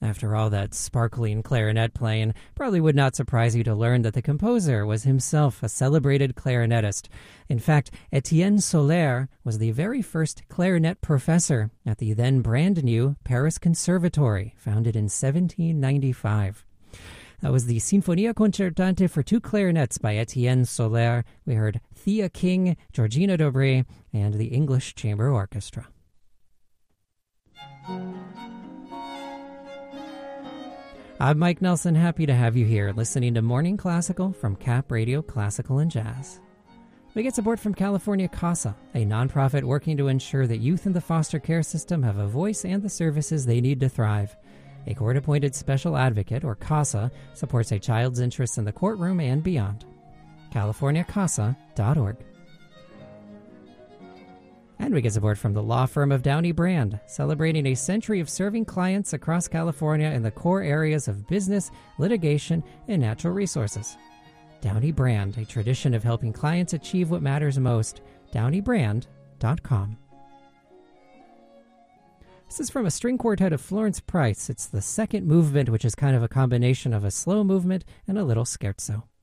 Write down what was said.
After all that sparkling clarinet playing, probably would not surprise you to learn that the composer was himself a celebrated clarinetist. In fact, Etienne Soler was the very first clarinet professor at the then brand new Paris Conservatory, founded in 1795. That was the Sinfonia Concertante for two clarinets by Etienne Soler. We heard Thea King, Georgina Dobré, and the English Chamber Orchestra. I'm Mike Nelson, happy to have you here, listening to Morning Classical from Cap Radio Classical and Jazz. We get support from California CASA, a nonprofit working to ensure that youth in the foster care system have a voice and the services they need to thrive. A court-appointed special advocate, or CASA, supports a child's interests in the courtroom and beyond. CaliforniaCASA.org. And we get support from the law firm of Downey Brand, celebrating a century of serving clients across California in the core areas of business, litigation, and natural resources. Downey Brand, a tradition of helping clients achieve what matters most. DowneyBrand.com. This is from a string quartet of Florence Price. It's the second movement, which is kind of a combination of a slow movement and a little scherzo.